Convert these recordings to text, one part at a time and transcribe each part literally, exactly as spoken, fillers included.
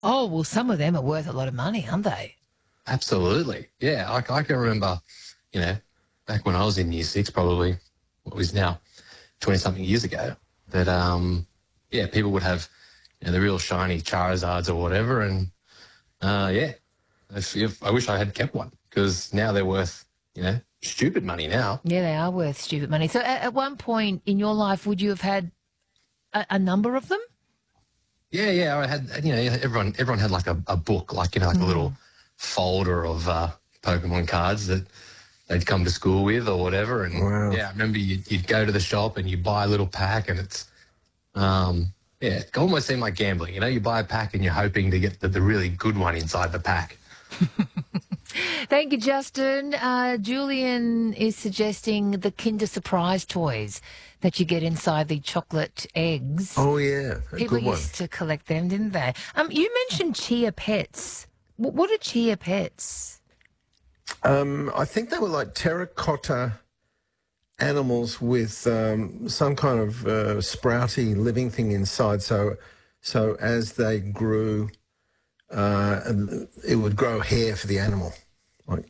Oh, well, some of them are worth a lot of money, aren't they? Absolutely. Yeah, I, I can remember, you know, back when I was in year six, probably what was now twenty-something years ago, that, um, yeah, people would have, you know, the real shiny Charizards or whatever. And, uh, yeah, if, if, I wish I had kept one because now they're worth, you know, stupid money now. Yeah, they are worth stupid money. So at, at one point in your life, would you have had a, a number of them? Yeah, yeah, I had, you know, everyone everyone had like a, a book, like, you know, like Mm. a little folder of uh, Pokemon cards that they'd come to school with or whatever. And Wow. yeah, I remember you'd, you'd go to the shop and you buy a little pack and it's, um, yeah, it almost seemed like gambling. You know, you buy a pack and you're hoping to get the, the really good one inside the pack. Thank you, Justin. Uh, Julian is suggesting the Kinder Surprise toys that you get inside the chocolate eggs. Oh, yeah. A People good one. used to collect them, didn't they? Um, you mentioned Chia Pets. W- what are Chia Pets? Um, I think they were like terracotta animals with um, some kind of uh, sprouty living thing inside. So, so as they grew, uh, it would grow hair for the animal, like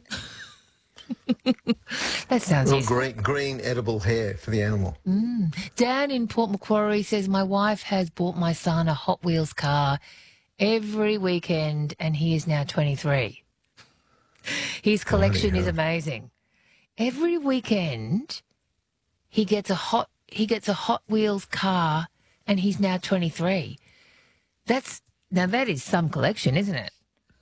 That sounds little useful. green, green edible hair for the animal. Dan in Port Macquarie says, my wife has bought my son a Hot Wheels car every weekend and he is now twenty-three. His collection is hell. amazing. Every weekend he gets a hot he gets a Hot Wheels car and he's now twenty-three. That's now that is some collection, isn't it?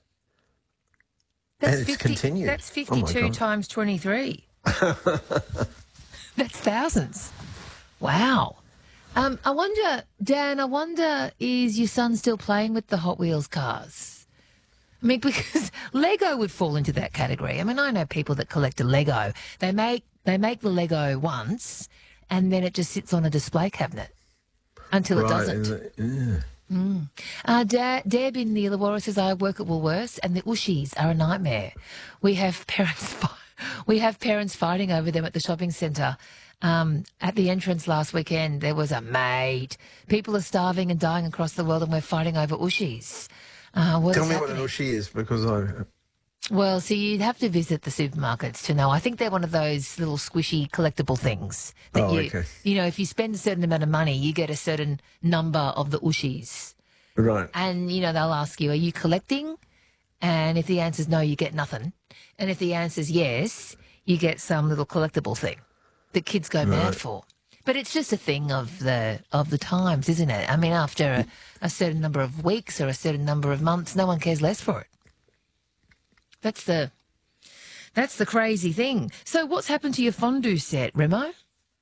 And it's continued. That's Oh, my fifty-two God. times twenty-three. That's thousands. Wow. Um, I wonder, Dan, I wonder, is your son still playing with the Hot Wheels cars? I mean, because Lego would fall into that category. I mean, I know people that collect a Lego. They make they make the Lego once, and then it just sits on a display cabinet until it Right, doesn't. and the- yeah. Uh, Da- Deb in the Illawarra says, I work at Woolworths and the Ushies are a nightmare. We have parents fi- we have parents fighting over them at the shopping centre. Um, at the entrance last weekend, there was a mate. People are starving and dying across the world and we're fighting over Ushies. Uh, what Tell is me what happening? an ushi is, because I. Well, so you'd have to visit the supermarkets to know. I think they're one of those little squishy collectible things. That Oh, you, okay. You know, if you spend a certain amount of money, you get a certain number of the Ushies. Right. And, you know, they'll ask you, are you collecting? And if the answer's no, you get nothing. And if the answer's yes, you get some little collectible thing that kids go mad Right. for. But it's just a thing of the of the times, isn't it? I mean, after a, a certain number of weeks or a certain number of months, no one cares less for it. That's the that's the crazy thing. So what's happened to your fondue set, Remo?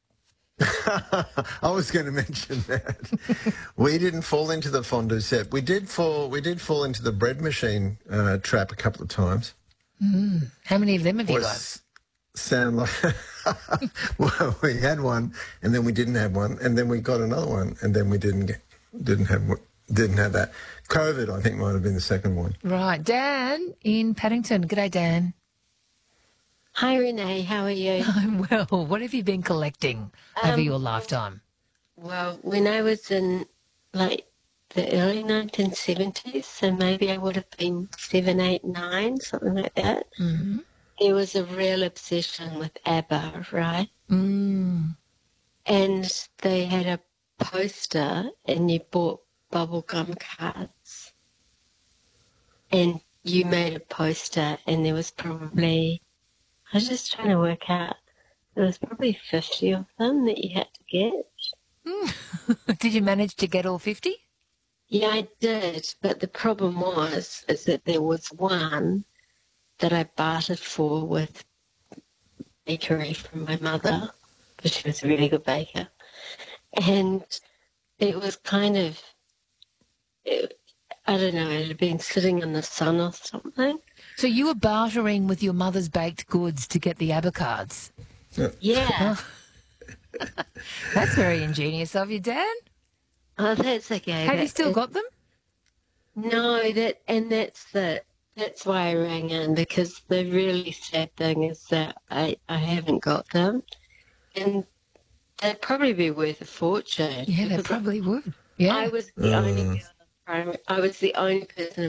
I was going to mention that we didn't fall into the fondue set. We did fall. We did fall into the bread machine uh, trap a couple of times. How many of them have you got? Was sound like well, we had one, and then we didn't have one, and then we got another one, and then we didn't get didn't have one- didn't have that. COVID, I think, might have been the second one. Right. Dan in Paddington. G'day, Dan. Hi, Renee. How are you? I'm well. What have you been collecting over Um, your lifetime? Well, when I was in like the early nineteen seventies, so maybe I would have been seven, eight, nine, something like that. Mm-hmm. There was a real obsession with ABBA, right? Mm. And they had a poster, and you bought bubblegum cards, and you made a poster, and there was probably, I was just trying to work out, there was probably fifty of them that you had to get. Did you manage to get all fifty? Yeah, I did, but the problem was is that there was one that I bartered for with bakery from my mother, because she was a really good baker, and it was kind of, it, I don't know, it had been sitting in the sun or something. So you were bartering with your mother's baked goods to get the ABBA cards. Yeah. That's very ingenious of you, Dan. Oh, that's okay. Have you That- still it- got them? No, that and that's the that's why I rang in, because the really sad thing is that I I haven't got them, and they'd probably be worth a fortune. Yeah, they because probably would. Yeah. I was the only girl in primary. I was the only person